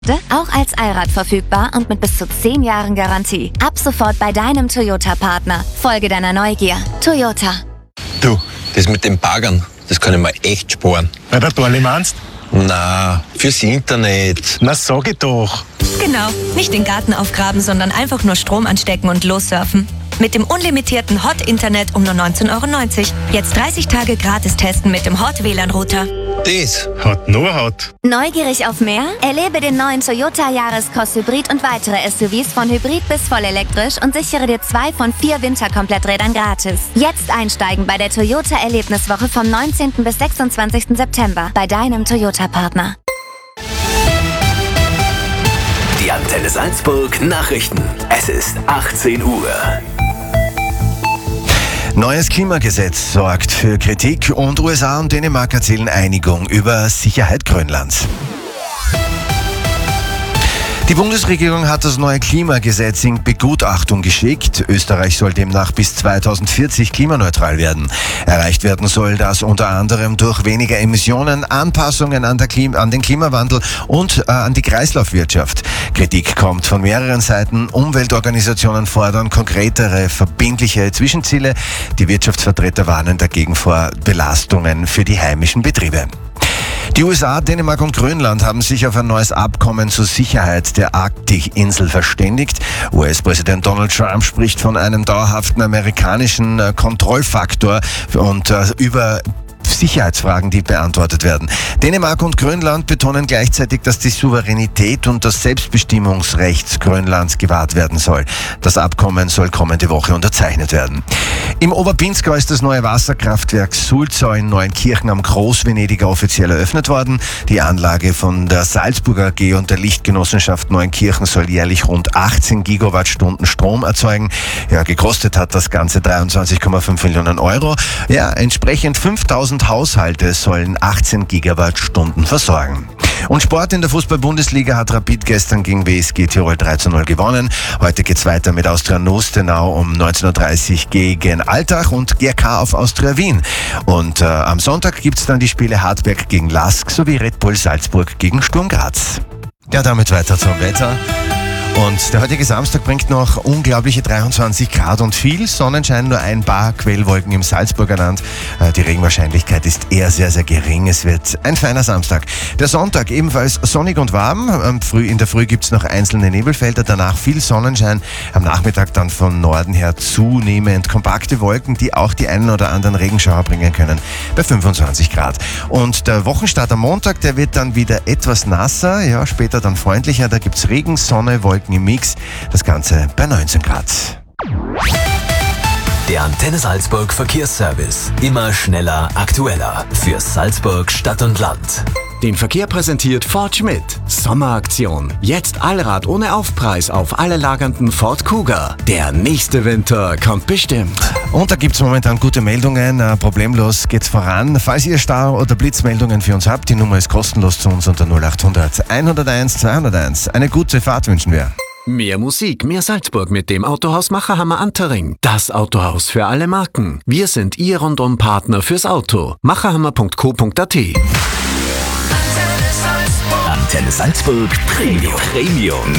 Auch als Allrad verfügbar und mit bis zu 10 Jahren Garantie. Ab sofort bei deinem Toyota-Partner. Folge deiner Neugier. Toyota. Du, das mit den Baggern, das kann ich mir echt sparen. Bei der Dorli meinst? Na, fürs Internet. Na, sag ich doch. Genau, nicht den Garten aufgraben, sondern einfach nur Strom anstecken und lossurfen. Mit dem unlimitierten Hot-Internet um nur 19,90 €. Jetzt 30 Tage gratis testen mit dem Hot-WLAN-Router. Das Hat nur Haut. Neugierig auf mehr? Erlebe den neuen Toyota Jahrescross Hybrid und weitere SUVs von Hybrid bis vollelektrisch und sichere dir 2 von 4 Winterkompletträdern gratis. Jetzt einsteigen bei der Toyota Erlebniswoche vom 19. bis 26. September bei deinem Toyota-Partner. Die Antenne Salzburg Nachrichten. Es ist 18 Uhr. Neues Klimagesetz sorgt für Kritik und USA und Dänemark erzielen Einigung über Sicherheit Grönlands. Die Bundesregierung hat das neue Klimagesetz in Begutachtung geschickt. Österreich soll demnach bis 2040 klimaneutral werden. Erreicht werden soll das unter anderem durch weniger Emissionen, Anpassungen an den Klimawandel und an die Kreislaufwirtschaft. Kritik kommt von mehreren Seiten. Umweltorganisationen fordern konkretere, verbindliche Zwischenziele. Die Wirtschaftsvertreter warnen dagegen vor Belastungen für die heimischen Betriebe. Die USA, Dänemark und Grönland haben sich auf ein neues Abkommen zur Sicherheit der Arktikinsel verständigt. US-Präsident Donald Trump spricht von einem dauerhaften amerikanischen Kontrollfaktor und über Sicherheitsfragen, die beantwortet werden. Dänemark und Grönland betonen gleichzeitig, dass die Souveränität und das Selbstbestimmungsrecht Grönlands gewahrt werden soll. Das Abkommen soll kommende Woche unterzeichnet werden. Im Oberpinzgau ist das neue Wasserkraftwerk Sulzau in Neunkirchen am Großvenediger offiziell eröffnet worden. Die Anlage von der Salzburger AG und der Lichtgenossenschaft Neunkirchen soll jährlich rund 18 Gigawattstunden Strom erzeugen. Ja, gekostet hat das Ganze 23,5 Millionen €. Ja, entsprechend 5000 Haushalte sollen 18 Gigawattstunden versorgen. Und Sport in der Fußball-Bundesliga hat Rapid gestern gegen WSG Tirol 3:0 gewonnen. Heute geht's weiter mit Austria Nustenau um 19:30 Uhr gegen Altach und GRK auf Austria Wien. Und am Sonntag gibt's dann die Spiele Hartberg gegen Lask sowie Red Bull Salzburg gegen Sturm Graz. Ja, damit weiter zum Wetter. Und der heutige Samstag bringt noch unglaubliche 23 Grad und viel Sonnenschein, nur ein paar Quellwolken im Salzburger Land. Die Regenwahrscheinlichkeit ist eher sehr, sehr gering. Es wird ein feiner Samstag. Der Sonntag ebenfalls sonnig und warm. In der Früh gibt's noch einzelne Nebelfelder, danach viel Sonnenschein. Am Nachmittag dann von Norden her zunehmend kompakte Wolken, die auch die einen oder anderen Regenschauer bringen können, bei 25 Grad. Und der Wochenstart am Montag, der wird dann wieder etwas nasser, ja, später dann freundlicher. Da gibt's Regen, Sonne, Wolken im Mix, das Ganze bei 19 Grad. Der Antenne Salzburg Verkehrsservice. Immer schneller, aktueller. Für Salzburg, Stadt und Land. Den Verkehr präsentiert Ford Schmidt. Sommeraktion. Jetzt Allrad ohne Aufpreis auf alle lagernden Ford Kuga. Der nächste Winter kommt bestimmt. Und da gibt's momentan gute Meldungen. Problemlos geht's voran. Falls ihr Stau- oder Blitzmeldungen für uns habt, die Nummer ist kostenlos zu uns unter 0800 101 201. Eine gute Fahrt wünschen wir. Mehr Musik, mehr Salzburg mit dem Autohaus Macherhammer Antering. Das Autohaus für alle Marken. Wir sind Ihr Rundum-Partner fürs Auto. macherhammer.co.at. Antenne Salzburg Premium.